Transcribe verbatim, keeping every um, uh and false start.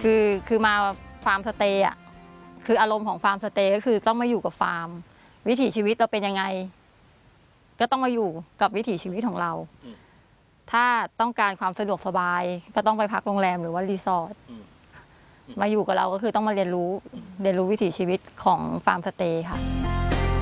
คือคือมาฟาร์มสเตย์อ่ะคืออารมณ์ของฟาร์มสเตย์ก็คือต้องมาอยู่กับฟาร์มวิถีชีวิตเราเป็นยังไงก็ต้องมาอยู่กับวิถีชีวิตของเราถ้าต้องการความสะดวกสบายก็ต้องไปพักโรงแรมหรือว่ารีสอร์ทมาอยู่กับเราก็คือต้องมาเรียนรู้เรียนรู้วิถีชีวิตของฟาร์มสเตย์ค่ะ